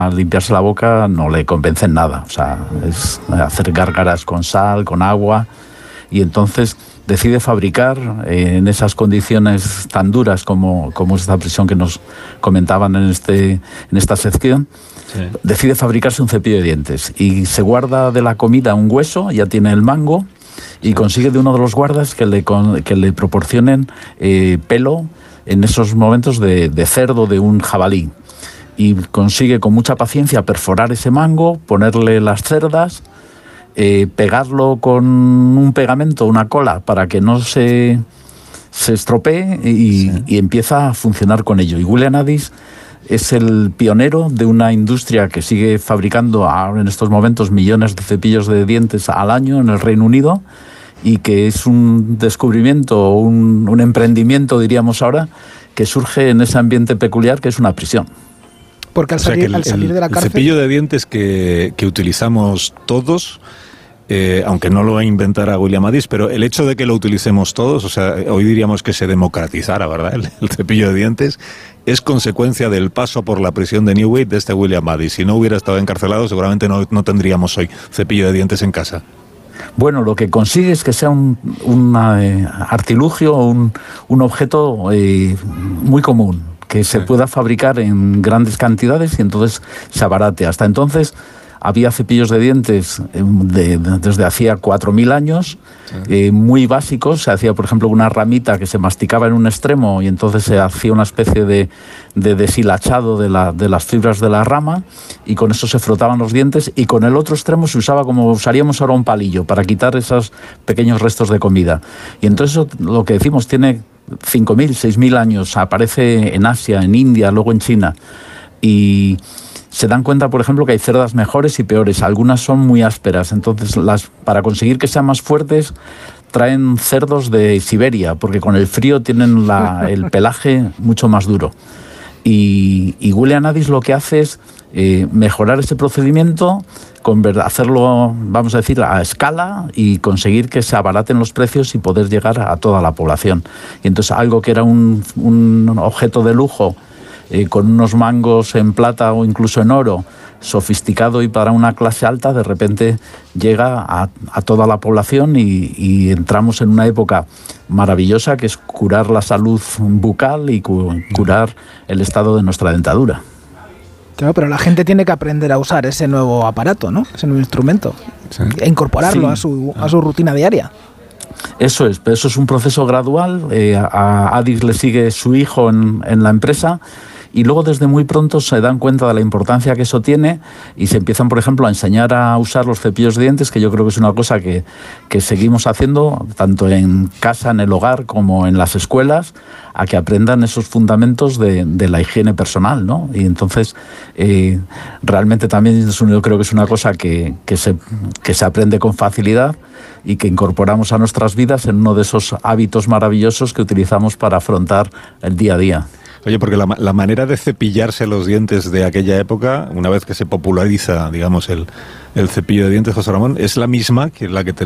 limpiarse la boca no le convencen nada. O sea, es hacer gárgaras con sal, con agua, y entonces decide fabricar en esas condiciones tan duras como es esta prisión que nos comentaban en esta sección. Sí. Decide fabricarse un cepillo de dientes y se guarda de la comida un hueso, ya tiene el mango, y consigue de uno de los guardas que le proporcionen pelo en esos momentos de cerdo, de un jabalí. Y consigue con mucha paciencia perforar ese mango, ponerle las cerdas, pegarlo con un pegamento, una cola, para que no se estropee y empieza a funcionar con ello. Y William Addis es el pionero de una industria que sigue fabricando ahora en estos momentos millones de cepillos de dientes al año en el Reino Unido, y que es un descubrimiento, un emprendimiento, diríamos ahora, que surge en ese ambiente peculiar que es una prisión. Porque al salir de la cárcel... El cepillo de dientes que utilizamos todos, aunque no lo inventara William Addis, pero el hecho de que lo utilicemos todos, o sea, hoy diríamos que se democratizara, ¿verdad?, el cepillo de dientes, es consecuencia del paso por la prisión de Newgate de este William Addis. Si no hubiera estado encarcelado, seguramente no tendríamos hoy cepillo de dientes en casa. Bueno, lo que consigue es que sea un artilugio, un objeto muy común, que se pueda fabricar en grandes cantidades y entonces se abarate. Hasta entonces había cepillos de dientes desde hacía 4.000 años, muy básicos. Se hacía, por ejemplo, una ramita que se masticaba en un extremo y entonces se hacía una especie de deshilachado de las fibras de la rama, y con eso se frotaban los dientes, y con el otro extremo se usaba como usaríamos ahora un palillo para quitar esos pequeños restos de comida. Y entonces lo que decimos tiene 5.000, 6.000 años, aparece en Asia, en India, luego en China, y se dan cuenta, por ejemplo, que hay cerdas mejores y peores. Algunas son muy ásperas, entonces para conseguir que sean más fuertes traen cerdos de Siberia, porque con el frío tienen el pelaje mucho más duro. Y William Addis lo que hace es mejorar ese procedimiento, hacerlo, vamos a decir, a escala, y conseguir que se abaraten los precios y poder llegar a toda la población. Y entonces algo que era un objeto de lujo, con unos mangos en plata o incluso en oro, sofisticado y para una clase alta, de repente llega a toda la población, y entramos en una época maravillosa que es curar la salud bucal y curar el estado de nuestra dentadura. Claro, pero la gente tiene que aprender a usar ese nuevo aparato, ¿no? Ese nuevo instrumento, e incorporarlo a su rutina diaria. Eso es, pero eso es un proceso gradual. A Addis le sigue su hijo en la empresa, y luego desde muy pronto se dan cuenta de la importancia que eso tiene, y se empiezan, por ejemplo, a enseñar a usar los cepillos de dientes, que yo creo que es una cosa que seguimos haciendo tanto en casa, en el hogar, como en las escuelas, a que aprendan esos fundamentos de la higiene personal, ¿no? Y entonces realmente también yo creo que es una cosa que se aprende con facilidad y que incorporamos a nuestras vidas en uno de esos hábitos maravillosos que utilizamos para afrontar el día a día. Oye, porque la manera de cepillarse los dientes de aquella época, una vez que se populariza, digamos, el cepillo de dientes, José Ramón, es la misma que la que